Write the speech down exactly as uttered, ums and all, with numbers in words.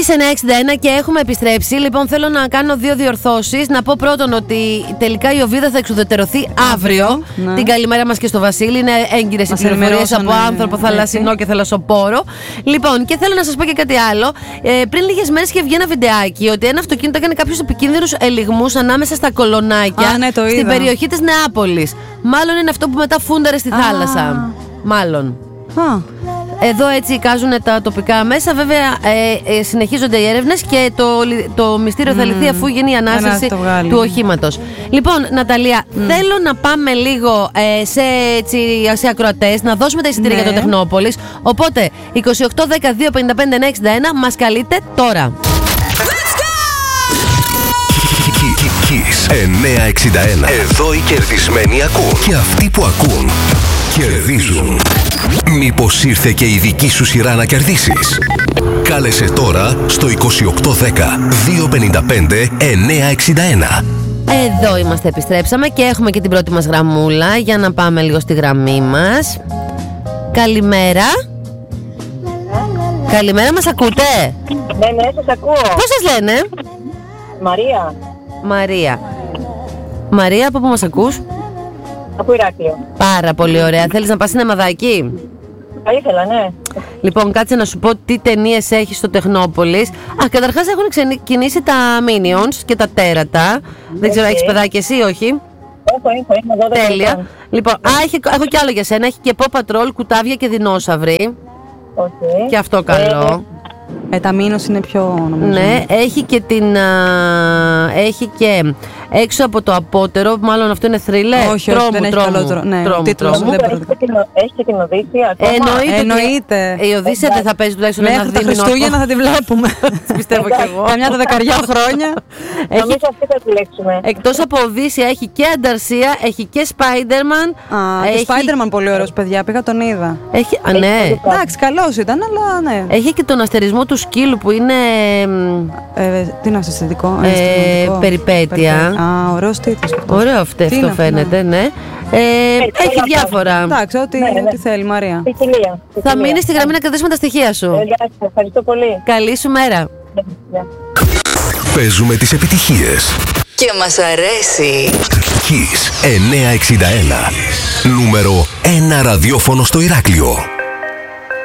Kiss εννιακόσια εξήντα ένα και έχουμε επιστρέψει. Λοιπόν, θέλω να κάνω δύο διορθώσεις. Να πω πρώτον ότι τελικά η Οβίδα θα εξουδετερωθεί αύριο. Ναι. Την καλημέρα μας και στο Βασίλη. Είναι έγκυρες οι πληροφορίες από άνθρωπο θαλασσινό έτσι. Και θαλασσοπόρο. Λοιπόν, και θέλω να σας πω και κάτι άλλο. Ε, πριν λίγες μέρες είχε βγει ένα βιντεάκι ότι ένα αυτοκίνητο έκανε κάποιους επικίνδυνους ελιγμούς ανάμεσα στα κολονάκια. Α, ναι, στην περιοχή της Νεάπολης. Μάλλον είναι αυτό που μετά φούνταρε στη θάλασσα. Α. Μάλλον. Α. Εδώ έτσι εικάζουν τα τοπικά μέσα. Βέβαια ε, ε, συνεχίζονται οι έρευνες και το, το μυστήριο mm. θα λυθεί αφού γίνει η ανάσταση του οχήματος. Λοιπόν, Ναταλία, mm. θέλω να πάμε λίγο ε, σε, έτσι, σε ακροατές, να δώσουμε τα εισιτήρια ναι. για το Τεχνόπολης. Οπότε, είκοσι οκτώ δέκα δύο πενήντα πέντε εννιακόσια εξήντα ένα μας καλείτε τώρα. Kiss εννιακόσια εξήντα ένα. Εδώ οι κερδισμένοι ακούν. Και αυτοί που ακούν κερδίζουν. Μήπως ήρθε και η δική σου σειρά να κερδίσεις? Κάλεσε τώρα στο είκοσι οκτώ δέκα δύο πενήντα πέντε εννιακόσια εξήντα ένα. Εδώ είμαστε, επιστρέψαμε και έχουμε και την πρώτη μας γραμμούλα. Για να πάμε λίγο στη γραμμή μας. Καλημέρα. Καλημέρα, μας ακούτε? Ναι, ναι, σας ακούω. Πώς σας λένε? Μαρία. Μαρία. Μαρία, από πού μας ακούς? Από Ηράκλειο. Πάρα πολύ ωραία. Θέλεις να πας συνεμαδάκι? Θα ήθελα, ναι. Λοιπόν, κάτσε να σου πω τι ταινίες έχει στο Τεχνόπολης. Α, καταρχάς έχουν ξεκινήσει τα Minions και τα τέρατα. Okay. Δεν ξέρω, έχεις παιδάκι εσύ ή όχι? Έχω, έχω, έχω δώδεκα. Τέλεια. Λοιπόν, α, έχει, έχω κι άλλο για σένα. Έχει και Paw Patrol, κουτάβια και δεινόσαυροι. Okay. Και αυτό καλό. Ε, τα Minions είναι πιο νομίζω. Ναι, έχει και την. Α, έχει και έξω από το απότερο, μάλλον αυτό είναι θρίλερ. Όχι, τρόμου, όχι, δεν τρόμου, έχει καλό ναι, τρόμου, τίτλος, τρόμου. δεν έχει, και την, έχει και την Οδύσσια ακόμα. Εννοείται. Εννοείται. Η Οδύσσια δεν θα παίζει τουλάχιστον ένα δίμηνο. Μέχρι τα Χριστούγεννα θα τη βλέπουμε. Πιστεύω κι εγώ. Καμιά δεκαριά χρόνια. Νομίζω αυτή θα επιλέξουμε. Εκτός από Οδύσσια έχει και Ανταρσία, έχει και Spider-Man. Α, και Spider-Man πολύ ωραίος, παιδιά. Πήγα τον είδα. Έχει, α, ναι. Εντάξει, καλός ήταν, αλλά ναι. Έχει και τον αστερισμό του σκύλου που είναι. Ε, τι είναι αισθητικό, ε, περιπέτεια. Α, ωραίος τίτλος. Ωραίο αυτό, αυτό φαίνεται, ναι. Ε, έχει διάφορα. Εντάξει, ό,τι ναι, ναι. θέλει, Μαρία. Ποικιλία. Θα μείνει στη γραμμή να κρατήσουμε τα στοιχεία σου. Ε, ευχαριστώ πολύ. Καλή σου μέρα. Παίζουμε τις επιτυχίες. Και μας αρέσει. Kiss εννιακόσια εξήντα ένα. Νούμερο ένα ραδιόφωνο στο Ηράκλειο.